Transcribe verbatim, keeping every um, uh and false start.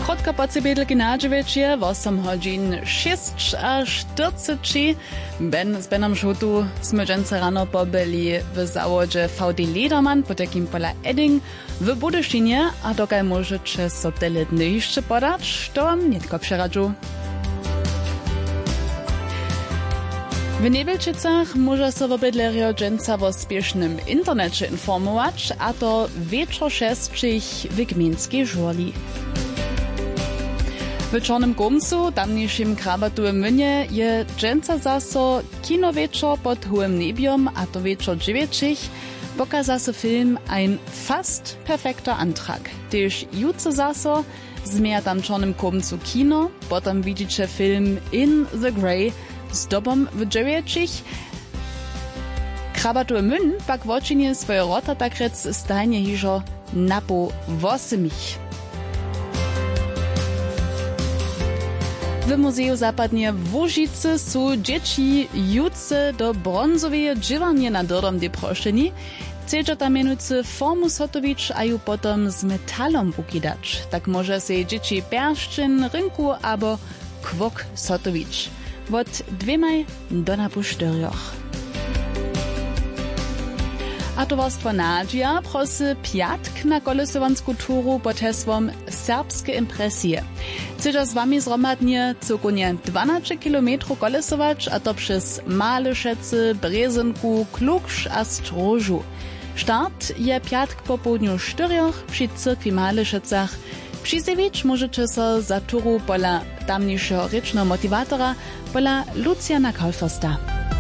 Krótka po cebedlki na dziewięcie, osiem godzin sześć a czterdzieści. Ben z Benom Schutu sme dżęce rano pobyli w zawodzie V D Lederman, po takim pola Edding w Budyšinie, a dokaj możecie satelitny jeszcze podać, to wam nie tylko przeradzu. W Nebelčicach może so wobydlerio dżęca o spiesznym internecie informować, a to wieczor šestich w gminskiej żurli. W Czarnym Gomcu, tamniejszym krabatułym mynie, je dżęca zaso kinowieczor pod hołym nebiom, a to wieczor dziewięćich, pokaza so film Ein fast perfekter Antrag. Tyż jutro zaso zmieja tam Czarnym Gomcu kino, potem widzicie film In the Grey z dobom w dziewięćich. Krabatuły myn pak w oczynie swoje rota tak rec stajnie hiżo na po wosemich. W Muzeju Zapadnie w Łužicy są dzieci jutce do brązowej dżiwarnie na dordom deproszeni. Chcecie tam mianujcy formu sotowić, a ju potem z metalom ukidać. Tak może się dzieci perszczyn, rynku albo kwok sotowić. Od dwemaj do na pusztyrioch. A towarstwo Nadia prosy piatk na kolesowansku turu pod hesłom Serbskie impresje. Chcecie z wami zromadnie cokonie dwanaście kilometrów kolesować, a to przez Malešice, Brezynku, Klukš a Strožu. Start je piatk po południu czterech przy cyrkwi Malešicach. Przysewić możecie so za turu pola tamniejszego rycznego motivatora, pola Luciana Kolfosta.